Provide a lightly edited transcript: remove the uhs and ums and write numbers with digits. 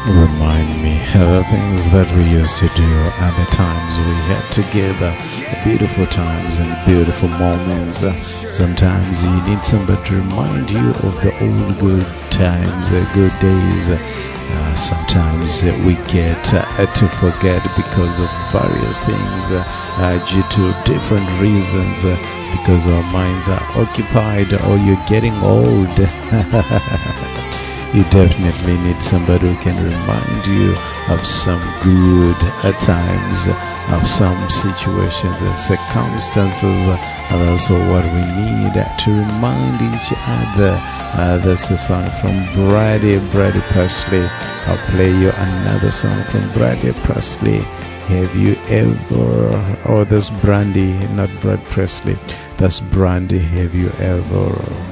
Remind me of the things that we used to do at the times we had together, beautiful times and beautiful moments. Sometimes you need somebody to remind you of the old good times, the good days. Sometimes we get to forget because of various things, due to different reasons, because our minds are occupied or you're getting old. You definitely need somebody who can remind you of some good times, of some situations and circumstances. That's what we need to remind each other. That's a song from Brady Presley. I'll play you another song from Brady Presley. Have you ever, oh, that's Brandy, not Brad Presley. That's Brandy. Have you ever